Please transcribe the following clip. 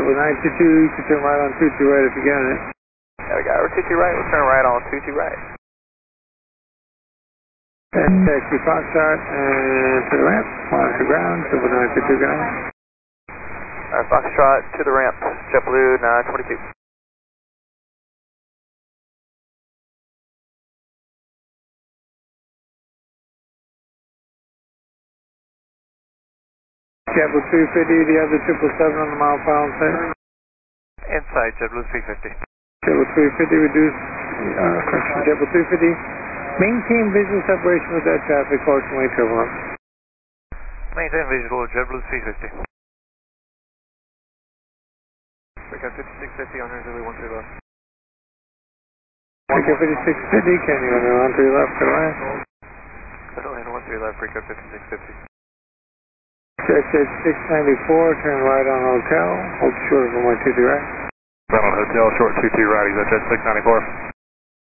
JetBlue 922, you can turn right on 22 right if you get it. Yeah, we got our 22 right, we'll turn right on 22 right. And taxi Foxtrot and to the ramp, monitor ground, triple 922 ground. Alright, Foxtrot to the ramp, JetBlue 922. JetBlue 350, the other 777 on the mile file set. Inside JetBlue 350. JetBlue 350 reduce, correction, JetBlue 350. Maintain visual separation with that traffic, fortunately turbulence. Maintain visual, JetBlue 350. Breakout 5650 on Zulu 13 left. Breakout 5650, can you on 13 left, to the right? Atlanta 13 left, breakout 5650. Check at 694, turn right on hotel, hold short of 122 right. Right on hotel, short 22 right, he's at jet 694.